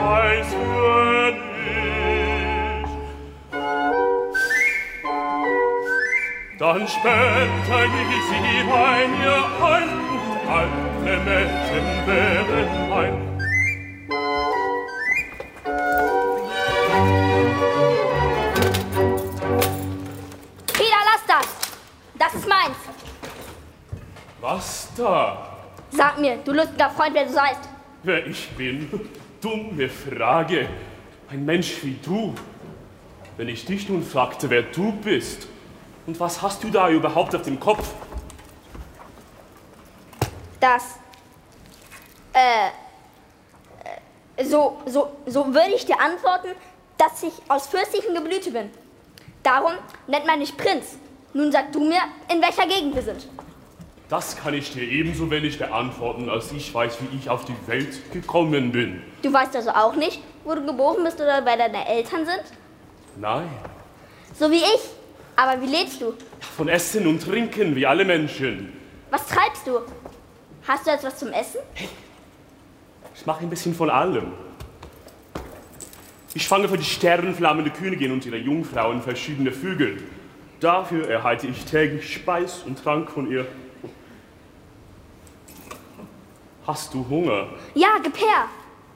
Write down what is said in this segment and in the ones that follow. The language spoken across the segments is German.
weiß für mich. Dann später liegt sie bei mir ein und alle Mädchen werden ein. Peter, lass das! Das ist meins! Was da? Sag mir, du lustiger Freund, wer du seist. Wer ich bin? Dumme Frage. Ein Mensch wie du. Wenn ich dich nun fragte, wer du bist, und was hast du da überhaupt auf dem Kopf? Das. So würde ich dir antworten, dass ich aus fürstlichem Geblüte bin. Darum nennt man mich Prinz. Nun sag du mir, in welcher Gegend wir sind. Das kann ich dir ebenso wenig beantworten, als ich weiß, wie ich auf die Welt gekommen bin. Du weißt also auch nicht, wo du geboren bist oder wer deine Eltern sind? Nein. So wie ich. Aber wie lebst du? Von Essen und Trinken, wie alle Menschen. Was treibst du? Hast du etwas zum Essen? Hey, ich mache ein bisschen von allem. Ich fange für die sternenflammende Königin und ihre Jungfrauen verschiedene Vögel. Dafür erhalte ich täglich Speis und Trank von ihr. Hast du Hunger? Ja, gib her.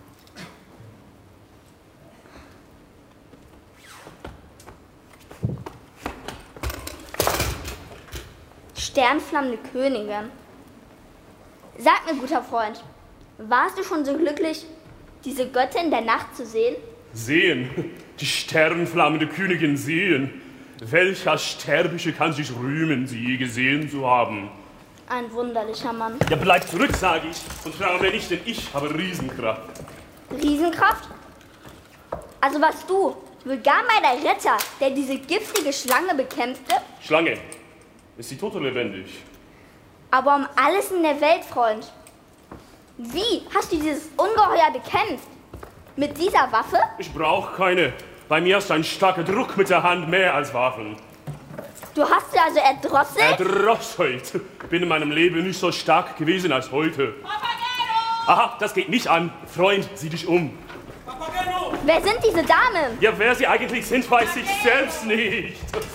Sternflammende Königin. Sag mir, guter Freund, warst du schon so glücklich, diese Göttin der Nacht zu sehen? Sehen? Die sternflammende Königin sehen? Welcher Sterbliche kann sich rühmen, sie je gesehen zu haben? Ein wunderlicher Mann. Ja, bleib zurück, sage ich, und frage mir nicht, denn ich habe Riesenkraft. Riesenkraft? Also warst du wohl gar mal der Retter, der diese giftige Schlange bekämpfte? Schlange? Ist sie tot oder lebendig? Aber um alles in der Welt, Freund. Wie hast du dieses Ungeheuer bekämpft? Mit dieser Waffe? Ich brauche keine. Bei mir ist ein starker Druck mit der Hand mehr als Waffen. Du hast sie also erdrosselt? Erdrosselt? Bin in meinem Leben nicht so stark gewesen als heute. Papageno! Aha, das geht nicht an. Freund, sieh dich um. Papageno! Wer sind diese Damen? Ja, wer sie eigentlich sind, weiß ich selbst nicht.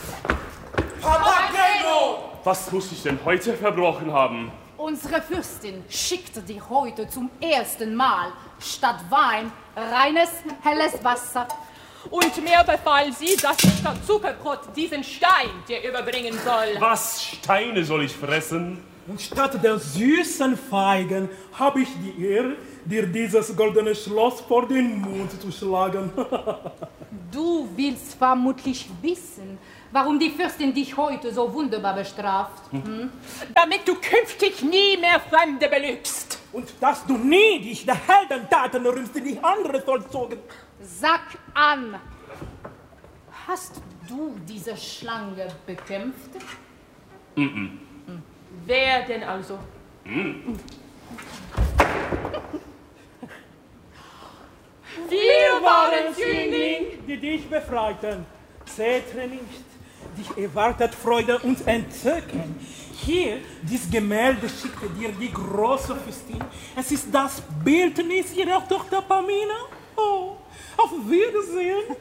Papageno! Was muss ich denn heute verbrochen haben? Unsere Fürstin schickte dir heute zum ersten Mal statt Wein reines, helles Wasser. Und mir befahl sie, dass ich statt Zuckerbrot diesen Stein dir überbringen soll. Was Steine soll ich fressen? Und statt der süßen Feigen habe ich die Ehre, dir dieses goldene Schloss vor den Mund zu schlagen. Du willst vermutlich wissen, warum die Fürstin dich heute so wunderbar bestraft. Damit du künftig nie mehr Fremde belügst. Und dass du nie dich der Heldentaten rühmst, die die andere vollzogen. Sag an, hast du diese Schlange bekämpft? Wer denn also? Wir waren Jüngling. Die dich befreiten. Zähtre nicht. Dich erwartet Freude und Entzücken. Hier, dieses Gemälde schickte dir die große Fürstin. Es ist das Bildnis ihrer Tochter Pamina. Oh, auf Wiedersehen.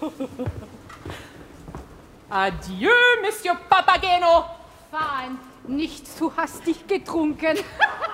Adieu, Monsieur Papageno. Fein, nicht zu hastig getrunken.